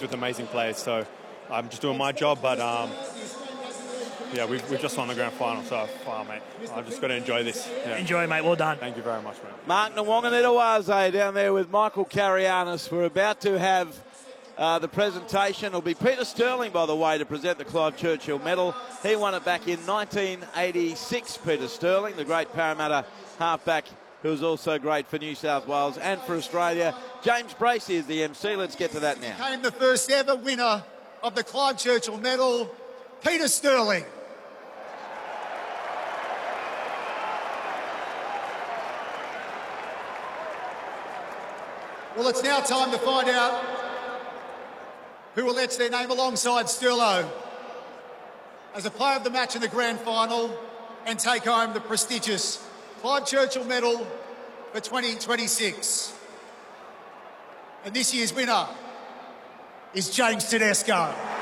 with amazing players. So I'm just doing my job, but yeah, we've just won the grand final, so mate, I've just got to enjoy this. Yeah. Enjoy, mate. Well done. Thank you very much, mate. Mark Nwanganitawaze down there with Michael Carianis. We're about to have the presentation. It'll be Peter Sterling, by the way, to present the Clive Churchill Medal. He won it back in 1986, Peter Sterling, the great Parramatta halfback, who was also great for New South Wales and for Australia. James Bracey is the MC. Let's get to that now. Became the first ever winner of the Clive Churchill Medal, Peter Sterling. Well, it's now time to find out who will etch their name alongside Sterlo as a player of the match in the grand final and take home the prestigious Clive Churchill Medal for 2026. And this year's winner is James Tedesco.